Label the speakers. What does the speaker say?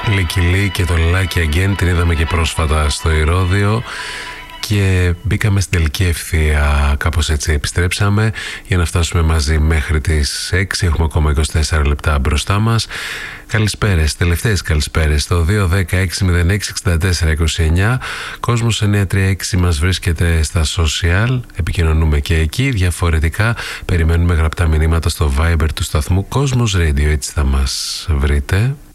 Speaker 1: Λικιλή και το Lucky Again την είδαμε και πρόσφατα στο Ηρώδειο και μπήκαμε στην τελική ευθεία. Κάπως έτσι επιστρέψαμε για να φτάσουμε μαζί μέχρι τις 6. Έχουμε ακόμα 24 λεπτά μπροστά μας. Καλησπέρες, τελευταίες καλησπέρες στο 216-06-64-29. Κόσμος 936 μας βρίσκεται στα social. Επικοινωνούμε και εκεί. Διαφορετικά περιμένουμε γραπτά μηνύματα στο Viber του σταθμού Κόσμος Radio. Έτσι θα μας βρείτε.